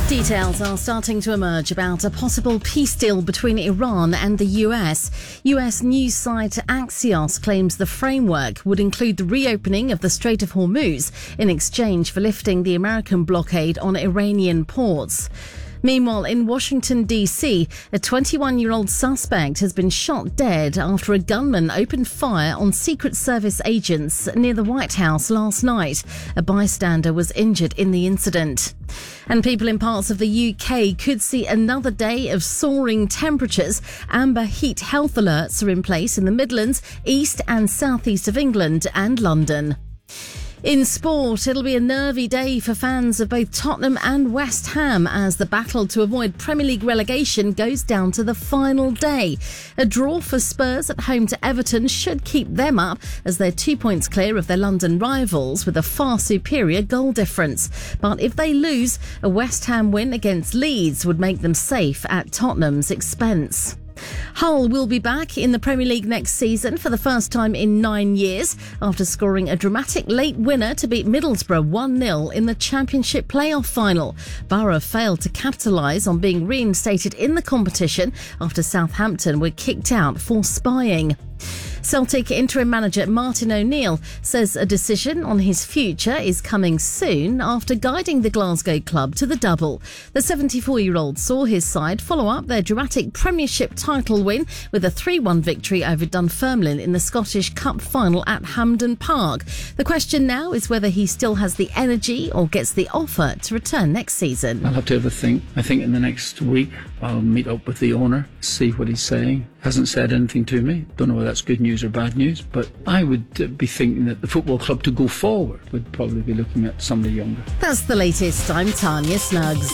Details are starting to emerge about a possible peace deal between Iran and the US. US news site Axios claims the framework would include the reopening of the Strait of Hormuz in exchange for lifting the American blockade on Iranian ports. Meanwhile, in Washington, D.C., a 21-year-old suspect has been shot dead after a gunman opened fire on Secret Service agents near the White House last night. A bystander was injured in the incident. And people in parts of the UK could see another day of soaring temperatures. Amber heat health alerts are in place in the Midlands, east and southeast of England and London. In sport, it'll be a nervy day for fans of both Tottenham and West Ham as the battle to avoid Premier League relegation goes down to the final day. A draw for Spurs at home to Everton should keep them up as they're 2 points clear of their London rivals with a far superior goal difference. But if they lose, a West Ham win against Leeds would make them safe at Tottenham's expense. Hull will be back in the Premier League next season for the first time in 9 years after scoring a dramatic late winner to beat Middlesbrough 1-0 in the Championship playoff final. Borough failed to capitalise on being reinstated in the competition after Southampton were kicked out for spying. Celtic interim manager Martin O'Neill says a decision on his future is coming soon after guiding the Glasgow club to the double. The 74-year-old saw his side follow up their dramatic Premiership title win with a 3-1 victory over Dunfermline in the Scottish Cup final at Hampden Park. The question now is whether he still has the energy or gets the offer to return next season. I'll have to have a think. I think in the next week I'll meet up with the owner, see what he's saying. Hasn't said anything to me. Don't know whether that's good news or bad news, but I would be thinking that the football club to go forward would probably be looking at somebody younger. That's the latest. I'm Tanya Snuggs.